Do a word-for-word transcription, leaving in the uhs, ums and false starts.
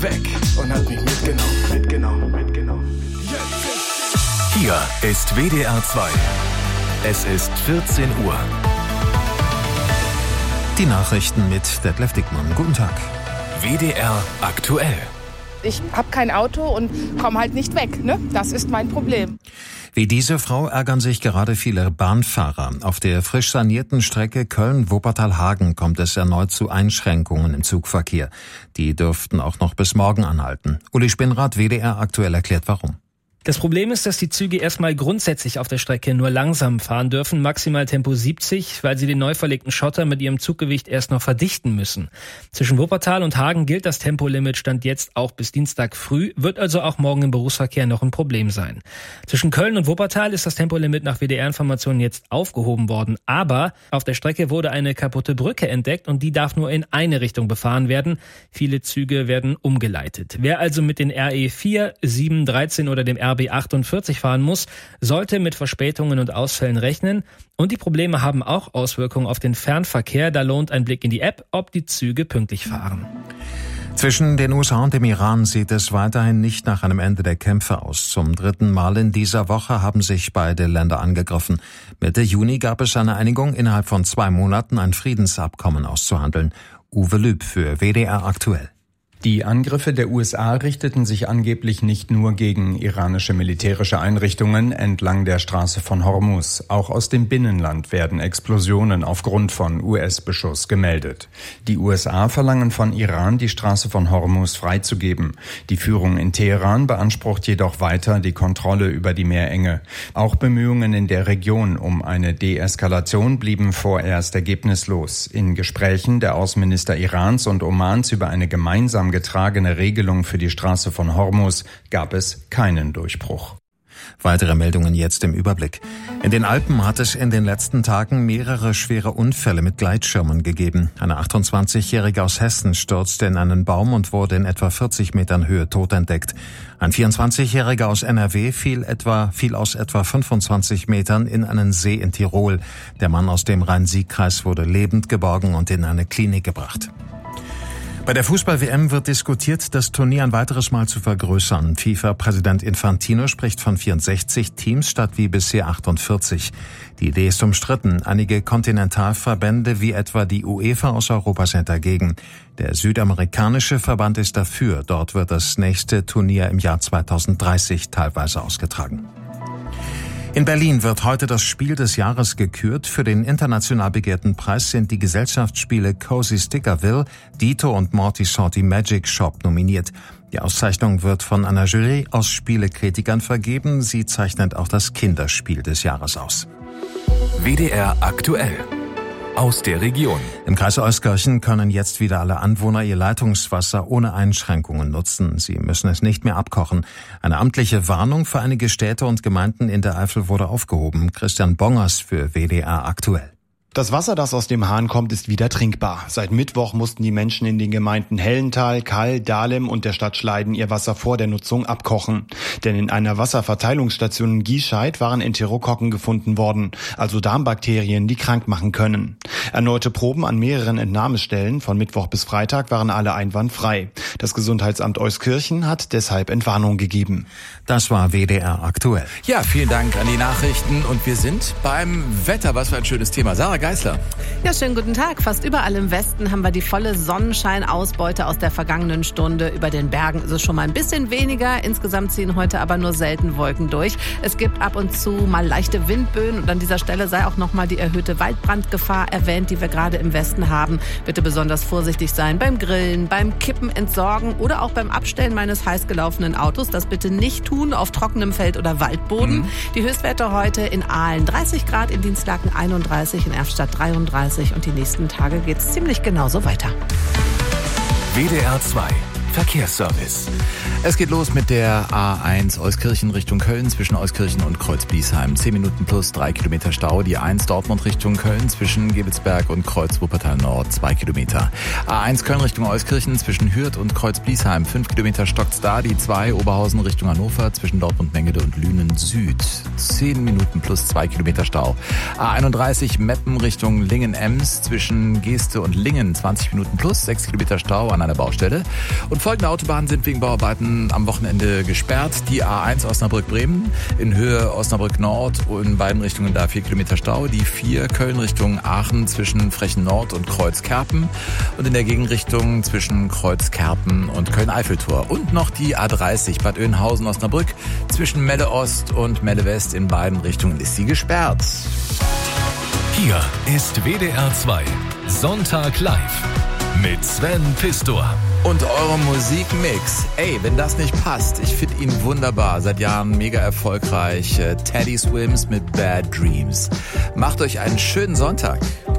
Weg und hat mich mitgenommen, mitgenommen, mitgenommen. Hier ist W D R zwei. Es ist vierzehn Uhr. Die Nachrichten mit Detlef Dickmann. Guten Tag. W D R aktuell. Ich habe kein Auto und komme halt nicht weg, ne? Das ist mein Problem. Wie diese Frau ärgern sich gerade viele Bahnfahrer. Auf der frisch sanierten Strecke Köln-Wuppertal-Hagen kommt es erneut zu Einschränkungen im Zugverkehr. Die dürften auch noch bis morgen anhalten. Uli Spinnrad, W D R aktuell, erklärt warum. Das Problem ist, dass die Züge erstmal grundsätzlich auf der Strecke nur langsam fahren dürfen, maximal Tempo siebzig, weil sie den neu verlegten Schotter mit ihrem Zuggewicht erst noch verdichten müssen. Zwischen Wuppertal und Hagen gilt das Tempolimit Stand jetzt auch bis Dienstag früh, wird also auch morgen im Berufsverkehr noch ein Problem sein. Zwischen Köln und Wuppertal ist das Tempolimit nach W D R-Informationen jetzt aufgehoben worden, aber auf der Strecke wurde eine kaputte Brücke entdeckt und die darf nur in eine Richtung befahren werden. Viele Züge werden umgeleitet. Wer also mit den R E vier, sieben, dreizehn oder dem R B achtundvierzig fahren muss, sollte mit Verspätungen und Ausfällen rechnen. Und die Probleme haben auch Auswirkungen auf den Fernverkehr. Da lohnt ein Blick in die App, ob die Züge pünktlich fahren. Zwischen den U S A und dem Iran sieht es weiterhin nicht nach einem Ende der Kämpfe aus. Zum dritten Mal in dieser Woche haben sich beide Länder angegriffen. Mitte Juni gab es eine Einigung, innerhalb von zwei Monaten ein Friedensabkommen auszuhandeln. Uwe Lüb für W D R aktuell. Die Angriffe der U S A richteten sich angeblich nicht nur gegen iranische militärische Einrichtungen entlang der Straße von Hormuz. Auch aus dem Binnenland werden Explosionen aufgrund von U S-Beschuss gemeldet. Die U S A verlangen von Iran, die Straße von Hormuz freizugeben. Die Führung in Teheran beansprucht jedoch weiter die Kontrolle über die Meerenge. Auch Bemühungen in der Region um eine Deeskalation blieben vorerst ergebnislos. In Gesprächen der Außenminister Irans und Omans über eine gemeinsame getragene Regelung für die Straße von Hormuz gab es keinen Durchbruch. Weitere Meldungen jetzt im Überblick. In den Alpen hat es in den letzten Tagen mehrere schwere Unfälle mit Gleitschirmen gegeben. Eine achtundzwanzigjährige aus Hessen stürzte in einen Baum und wurde in etwa vierzig Metern Höhe tot entdeckt. Ein vierundzwanzigjähriger aus N R W fiel etwa, fiel aus etwa fünfundzwanzig Metern in einen See in Tirol. Der Mann aus dem Rhein-Sieg-Kreis wurde lebend geborgen und in eine Klinik gebracht. Bei der Fußball-W M wird diskutiert, das Turnier ein weiteres Mal zu vergrößern. FIFA-Präsident Infantino spricht von vierundsechzig Teams statt wie bisher achtundvierzig. Die Idee ist umstritten. Einige Kontinentalverbände wie etwa die UEFA aus Europa sind dagegen. Der südamerikanische Verband ist dafür. Dort wird das nächste Turnier im Jahr zweitausenddreißig teilweise ausgetragen. In Berlin wird heute das Spiel des Jahres gekürt. Für den international begehrten Preis sind die Gesellschaftsspiele Cozy Stickerville, Dito und Morty Sorty Magic Shop nominiert. Die Auszeichnung wird von einer Jury aus Spielekritikern vergeben. Sie zeichnet auch das Kinderspiel des Jahres aus. W D R aktuell. Aus der Region. Im Kreis Euskirchen können jetzt wieder alle Anwohner ihr Leitungswasser ohne Einschränkungen nutzen. Sie müssen es nicht mehr abkochen. Eine amtliche Warnung für einige Städte und Gemeinden in der Eifel wurde aufgehoben. Christian Bongers für W D R aktuell. Das Wasser, das aus dem Hahn kommt, ist wieder trinkbar. Seit Mittwoch mussten die Menschen in den Gemeinden Hellental, Kall, Dahlem und der Stadt Schleiden ihr Wasser vor der Nutzung abkochen. Denn in einer Wasserverteilungsstation in Giescheid waren Enterokokken gefunden worden, also Darmbakterien, die krank machen können. Erneute Proben an mehreren Entnahmestellen von Mittwoch bis Freitag waren alle einwandfrei. Das Gesundheitsamt Euskirchen hat deshalb Entwarnung gegeben. Das war W D R aktuell. Ja, vielen Dank an die Nachrichten und wir sind beim Wetter. Was für ein schönes Thema. Sarah Geisler. Ja, schönen guten Tag. Fast überall im Westen haben wir die volle Sonnenscheinausbeute aus der vergangenen Stunde. Über den Bergen ist es schon mal ein bisschen weniger. Insgesamt ziehen heute aber nur selten Wolken durch. Es gibt ab und zu mal leichte Windböen und an dieser Stelle sei auch nochmal die erhöhte Waldbrandgefahr erwähnt, die wir gerade im Westen haben. Bitte besonders vorsichtig sein beim Grillen, beim Kippen, Entsorgen oder auch beim Abstellen meines heiß gelaufenen Autos. Das bitte nicht tun auf trockenem Feld oder Waldboden. Mhm. Die Höchstwerte heute in Aalen dreißig Grad, in Dienstlaken einunddreißig, in Erfstadt dreiunddreißig und die nächsten Tage geht's ziemlich genauso weiter. W D R zwei Verkehrsservice. Es geht los mit der A eins Euskirchen Richtung Köln zwischen Euskirchen und Kreuz-Bliesheim. Zehn Minuten plus drei Kilometer Stau. Die A eins Dortmund Richtung Köln zwischen Gebelsberg und Kreuz-Wuppertal Nord. Zwei Kilometer. A eins Köln Richtung Euskirchen zwischen Hürth und Kreuz-Bliesheim. Fünf Kilometer stockt's da. Die zwei Oberhausen Richtung Hannover zwischen Dortmund Mengede und Lünen Süd. Zehn Minuten plus zwei Kilometer Stau. A einunddreißig Meppen Richtung Lingen-Ems zwischen Geeste und Lingen. zwanzig Minuten plus sechs Kilometer Stau an einer Baustelle. Und Und folgende Autobahnen sind wegen Bauarbeiten am Wochenende gesperrt. Die A eins Osnabrück-Bremen in Höhe Osnabrück Nord und in beiden Richtungen da vier Kilometer Stau. Die vier Köln Richtung Aachen zwischen Frechen Nord und Kreuzkerpen und in der Gegenrichtung zwischen Kreuzkerpen und Köln-Eiffeltor. Und noch die A dreißig Bad Oeynhausen Osnabrück zwischen Melle Ost und Melle West in beiden Richtungen ist sie gesperrt. Hier ist W D R zwei Sonntag live mit Sven Pistor. Und eure Musikmix. Ey, wenn das nicht passt, ich finde ihn wunderbar. Seit Jahren mega erfolgreich. Teddy Swims mit Bad Dreams. Macht euch einen schönen Sonntag.